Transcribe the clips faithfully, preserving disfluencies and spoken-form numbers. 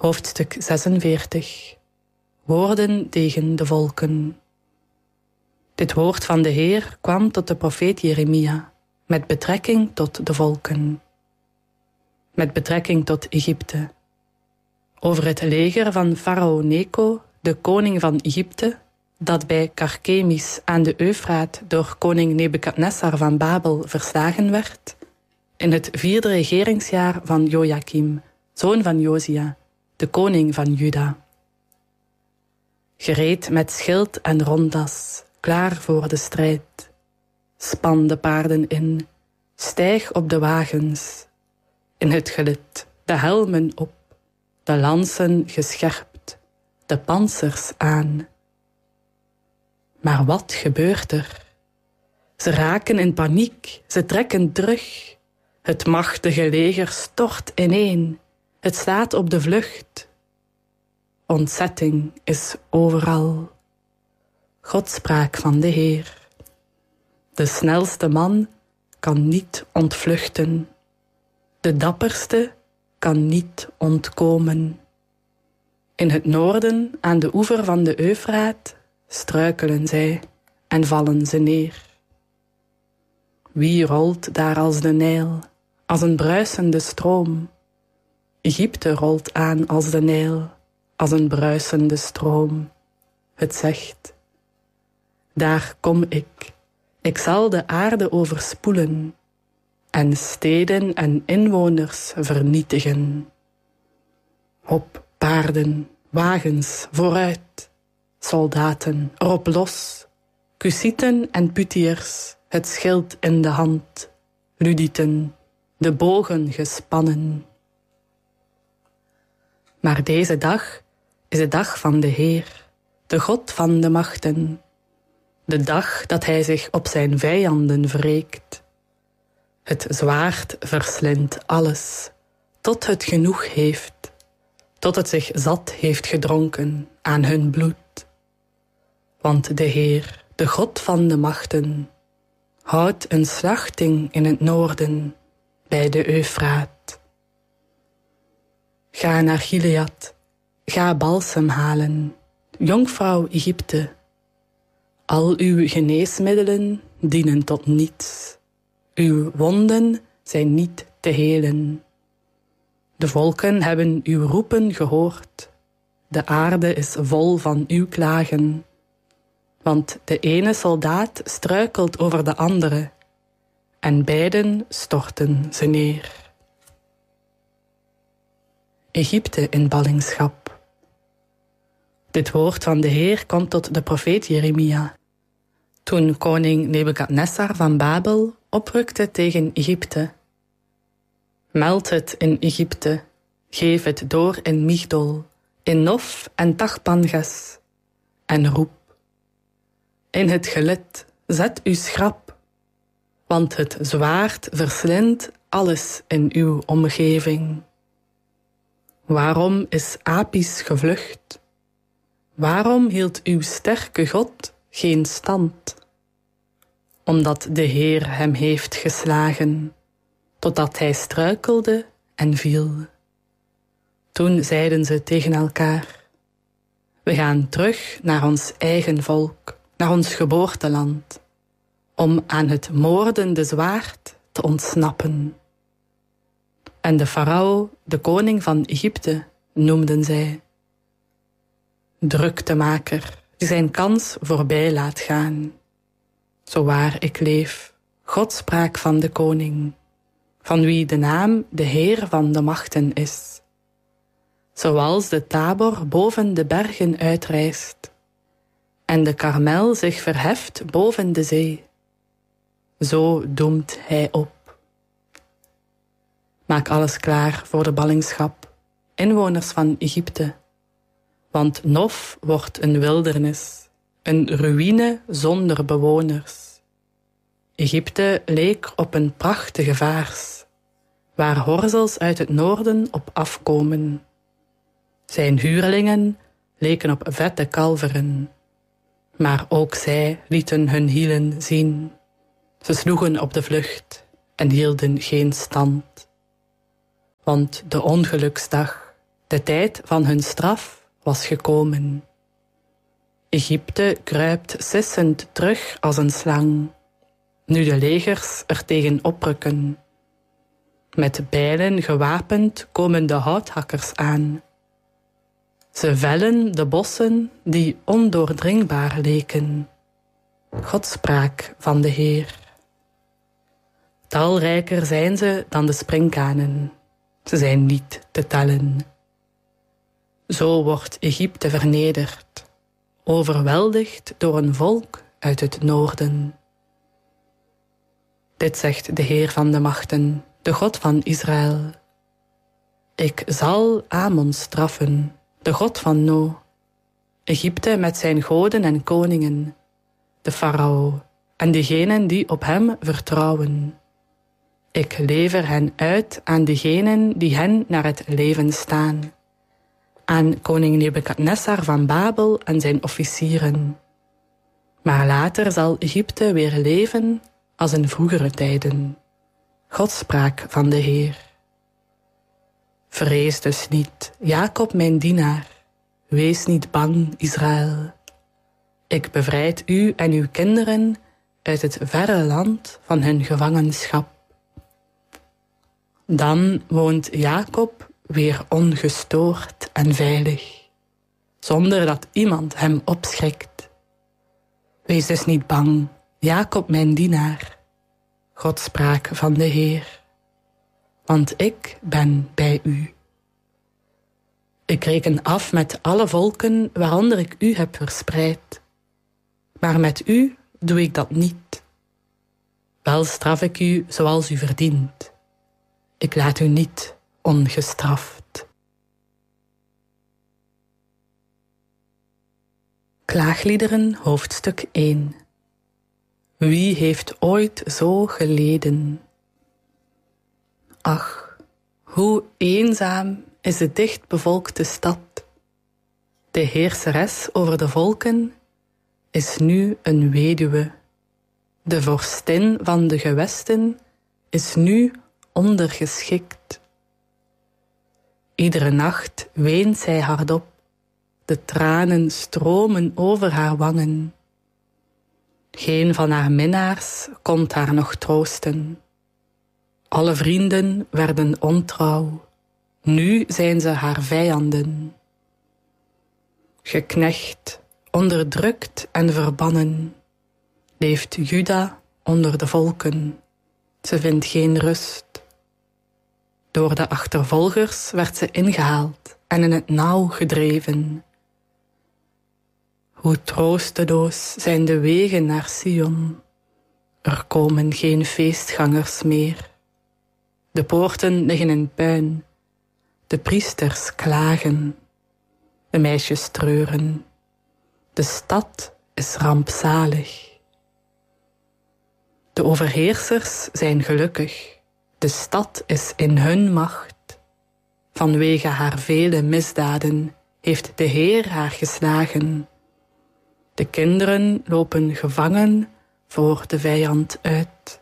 Hoofdstuk zesenveertig. Woorden tegen de volken. Dit woord van de Heer kwam tot de profeet Jeremia, met betrekking tot de volken. Met betrekking tot Egypte. Over het leger van farao Neco, de koning van Egypte, dat bij Karkemis aan de Eufraat door koning Nebukadnessar van Babel verslagen werd, in het vierde regeringsjaar van Joachim, zoon van Josia, de koning van Juda. Gereed met schild en rondas, klaar voor de strijd. Span de paarden in, stijg op de wagens. In het gelid, de helmen op, de lansen gescherpt, de pantsers aan. Maar wat gebeurt er? Ze raken in paniek, ze trekken terug. Het machtige leger stort ineen, het slaat op de vlucht. Ontzetting is overal. Godspraak van de Heer. De snelste man kan niet ontvluchten. De dapperste kan niet ontkomen. In het noorden, aan de oever van de Eufraat, struikelen zij en vallen ze neer. Wie rolt daar als de Nijl, als een bruisende stroom? Egypte rolt aan als de Nijl, als een bruisende stroom. Het zegt: daar kom ik, ik zal de aarde overspoelen en steden en inwoners vernietigen. Op paarden, wagens, vooruit, soldaten, erop los, Cusieten en Putiërs, het schild in de hand, Ludieten, de bogen gespannen. Maar deze dag is de dag van de Heer, de God van de machten, de dag dat hij zich op zijn vijanden wreekt. Het zwaard verslindt alles, tot het genoeg heeft, tot het zich zat heeft gedronken aan hun bloed. Want de Heer, de God van de machten, houdt een slachting in het noorden, bij de Eufraat. Ga naar Gilead, ga balsem halen, jonkvrouw Egypte. Al uw geneesmiddelen dienen tot niets. Uw wonden zijn niet te helen. De volken hebben uw roepen gehoord. De aarde is vol van uw klagen. Want de ene soldaat struikelt over de andere, en beiden storten ze neer. Egypte in ballingschap. Dit woord van de Heer komt tot de profeet Jeremia. Toen koning Nebukadnessar van Babel oprukte tegen Egypte. Meld het in Egypte, geef het door in Migdol, in Nof en Tachpanches, en roep: in het gelid, zet u schrap, want het zwaard verslindt alles in uw omgeving. Waarom is Apis gevlucht? Waarom hield uw sterke God geen stand? Omdat de Heer hem heeft geslagen, totdat hij struikelde en viel. Toen zeiden ze tegen elkaar: we gaan terug naar ons eigen volk, naar ons geboorteland, om aan het moordende zwaard te ontsnappen. En de farao, de koning van Egypte, noemden zij. Druktemaker, die zijn kans voorbij laat gaan. Zo waar ik leef, Godspraak van de koning, van wie de naam de Heer van de machten is. Zoals de Tabor boven de bergen uitrijst, en de Karmel zich verheft boven de zee. Zo doemt hij op. Maak alles klaar voor de ballingschap, inwoners van Egypte. Want Nof wordt een wildernis, een ruïne zonder bewoners. Egypte leek op een prachtige vaars, waar horzels uit het noorden op afkomen. Zijn huurlingen leken op vette kalveren, maar ook zij lieten hun hielen zien. Ze sloegen op de vlucht en hielden geen stand. Want de ongeluksdag, De tijd van hun straf was gekomen. Egypte kruipt sissend terug als een slang, nu de legers er tegen oprukken. Met bijlen gewapend komen de houthakkers aan. Ze vellen de bossen die ondoordringbaar leken. Godspraak van de Heer. Talrijker zijn ze dan de sprinkhanen. Ze zijn niet te tellen. Zo wordt Egypte vernederd, overweldigd door een volk uit het noorden. Dit zegt de Heer van de machten, de God van Israël. Ik zal Amon straffen, de God van No, Egypte met zijn goden en koningen, de farao en degenen die op hem vertrouwen. Ik lever hen uit aan degenen die hen naar het leven staan, aan koning Nebukadnessar van Babel en zijn officieren. Maar later zal Egypte weer leven als in vroegere tijden. Godspraak van de Heer. Vrees dus niet, Jacob mijn dienaar. Wees niet bang, Israël. Ik bevrijd u en uw kinderen uit het verre land van hun gevangenschap. Dan woont Jacob weer ongestoord en veilig, zonder dat iemand hem opschrikt. Wees dus niet bang, Jacob mijn dienaar. Godspraak van de Heer. Want ik ben bij u. Ik reken af met alle volken waaronder ik u heb verspreid. Maar met u doe ik dat niet. Wel straf ik u zoals u verdient. Ik laat u niet ongestraft. Klaagliederen, hoofdstuk één. Wie heeft ooit zo geleden? Ach, hoe eenzaam is de dichtbevolkte stad. De heerseres over de volken is nu een weduwe. De vorstin van de gewesten is nu ondergeschikt. Iedere nacht weent zij hardop. De tranen stromen over haar wangen. Geen van haar minnaars komt haar nog troosten. Alle vrienden werden ontrouw. Nu zijn ze haar vijanden. Geknecht, onderdrukt en verbannen, leeft Juda onder de volken. Ze vindt geen rust. Door de achtervolgers werd ze ingehaald en in het nauw gedreven. Hoe troosteloos zijn de wegen naar Sion. Er komen geen feestgangers meer. De poorten liggen in puin. De priesters klagen. De meisjes treuren. De stad is rampzalig. De overheersers zijn gelukkig. De stad is in hun macht. Vanwege haar vele misdaden heeft de Heer haar geslagen. De kinderen lopen gevangen voor de vijand uit.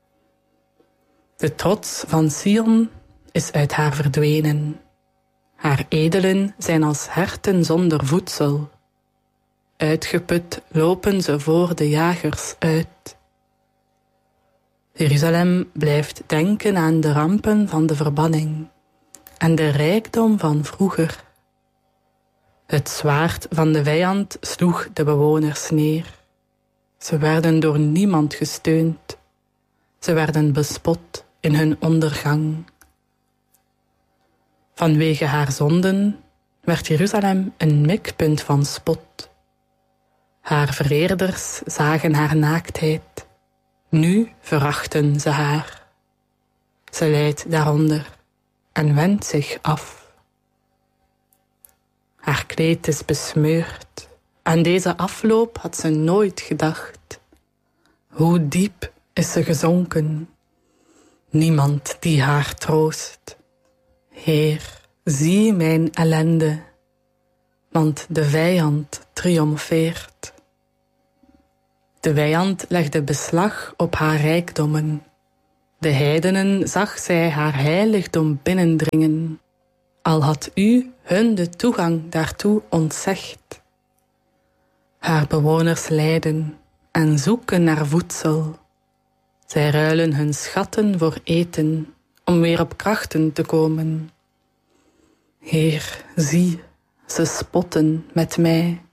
De trots van Sion is uit haar verdwenen. Haar edelen zijn als herten zonder voedsel. Uitgeput lopen ze voor de jagers uit. Jeruzalem blijft denken aan de rampen van de verbanning en de rijkdom van vroeger. Het zwaard van de vijand sloeg de bewoners neer. Ze werden door niemand gesteund. Ze werden bespot in hun ondergang. Vanwege haar zonden werd Jeruzalem een mikpunt van spot. Haar vereerders zagen haar naaktheid. Nu verachten ze haar. Ze lijdt daaronder en wendt zich af. Haar kleed is besmeurd. Aan deze afloop had ze nooit gedacht. Hoe diep is ze gezonken. Niemand die haar troost. Heer, zie mijn ellende, want de vijand triomfeert. De vijand legde beslag op haar rijkdommen. De heidenen zag zij haar heiligdom binnendringen. Al had u hun de toegang daartoe ontzegt. Haar bewoners lijden en zoeken naar voedsel. Zij ruilen hun schatten voor eten om weer op krachten te komen. Heer, zie, ze spotten met mij.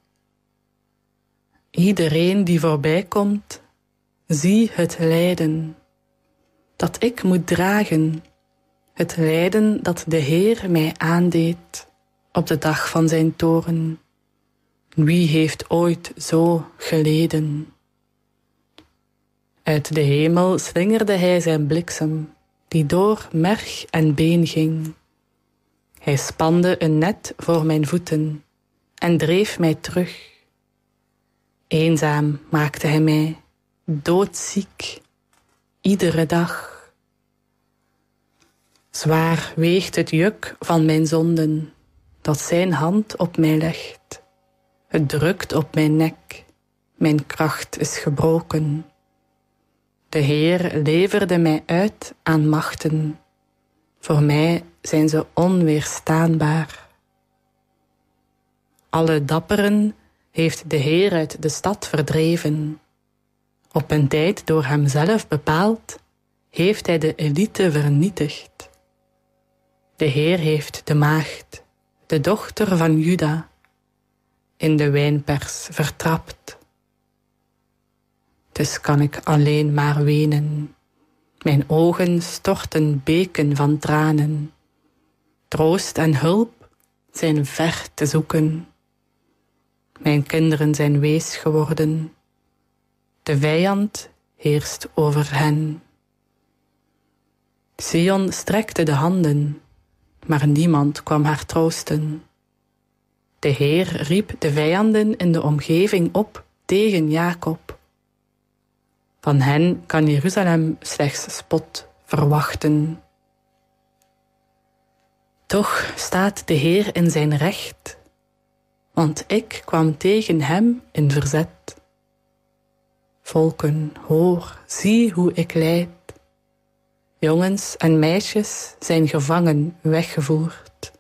Iedereen die voorbij komt, zie het lijden dat ik moet dragen, het lijden dat de Heer mij aandeed op de dag van zijn toorn. Wie heeft ooit zo geleden? Uit de hemel slingerde hij zijn bliksem, die door merg en been ging. Hij spande een net voor mijn voeten en dreef mij terug. Eenzaam maakte hij mij, doodziek, iedere dag. Zwaar weegt het juk van mijn zonden, dat zijn hand op mij legt. Het drukt op mijn nek, mijn kracht is gebroken. De Heer leverde mij uit aan machten, voor mij zijn ze onweerstaanbaar. Alle dapperen heeft de Heer uit de stad verdreven. Op een tijd door hemzelf bepaald, heeft hij de elite vernietigd. De Heer heeft de maagd, de dochter van Juda, in de wijnpers vertrapt. Dus kan ik alleen maar wenen. Mijn ogen storten beken van tranen. Troost en hulp zijn ver te zoeken. Mijn kinderen zijn wees geworden. De vijand heerst over hen. Sion strekte de handen, maar niemand kwam haar troosten. De Heer riep de vijanden in de omgeving op tegen Jacob. Van hen kan Jeruzalem slechts spot verwachten. Toch staat de Heer in zijn recht, want ik kwam tegen hem in verzet. Volken, hoor, zie hoe ik lijd. Jongens en meisjes zijn gevangen weggevoerd.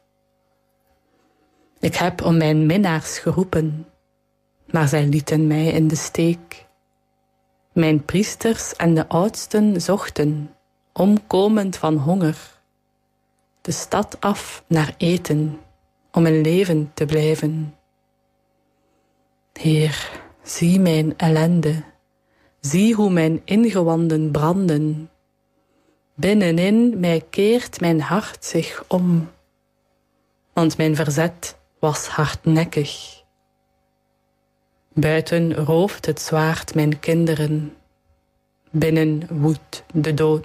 Ik heb om mijn minnaars geroepen, maar zij lieten mij in de steek. Mijn priesters en de oudsten zochten, omkomend van honger, de stad af naar eten, om in leven te blijven. Heer, zie mijn ellende, zie hoe mijn ingewanden branden. Binnenin mij keert mijn hart zich om, want mijn verzet was hardnekkig. Buiten rooft het zwaard mijn kinderen, binnen woedt de dood.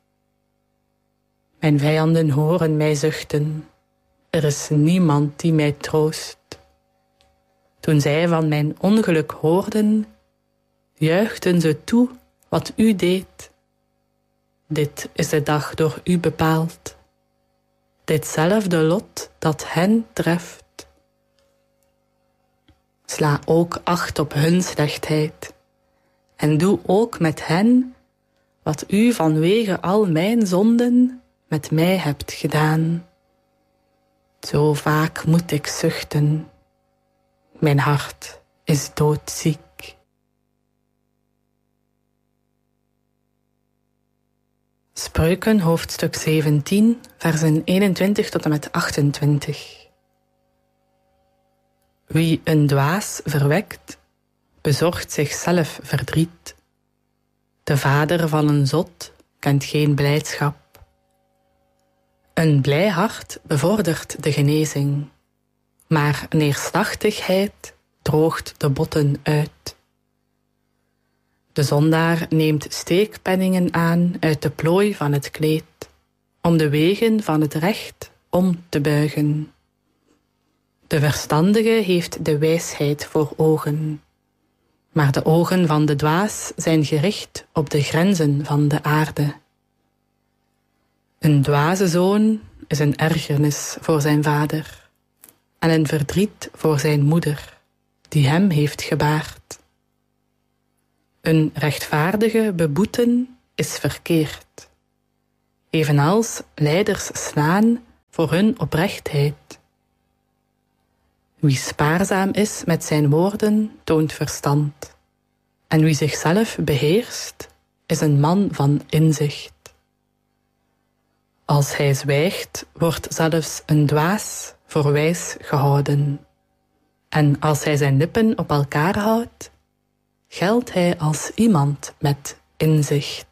Mijn vijanden horen mij zuchten, er is niemand die mij troost. Toen zij van mijn ongeluk hoorden, juichten ze toe wat u deed. Dit is de dag door u bepaald, ditzelfde lot dat hen treft. Sla ook acht op hun slechtheid, en doe ook met hen wat u vanwege al mijn zonden met mij hebt gedaan. Zo vaak moet ik zuchten, mijn hart is doodziek. Spreuken hoofdstuk zeventien, versen eenentwintig tot en met achtentwintig. Wie een dwaas verwekt, bezorgt zichzelf verdriet. De vader van een zot kent geen blijdschap. Een blij hart bevordert de genezing, maar neerslachtigheid droogt de botten uit. De zondaar neemt steekpenningen aan uit de plooi van het kleed, om de wegen van het recht om te buigen. De verstandige heeft de wijsheid voor ogen, maar de ogen van de dwaas zijn gericht op de grenzen van de aarde. Een dwaze zoon is een ergernis voor zijn vader en een verdriet voor zijn moeder, die hem heeft gebaard. Een rechtvaardige beboeten is verkeerd, evenals leiders slaan voor hun oprechtheid. Wie spaarzaam is met zijn woorden, toont verstand. En wie zichzelf beheerst, is een man van inzicht. Als hij zwijgt, wordt zelfs een dwaas voor wijs gehouden. En als hij zijn lippen op elkaar houdt, geldt hij als iemand met inzicht.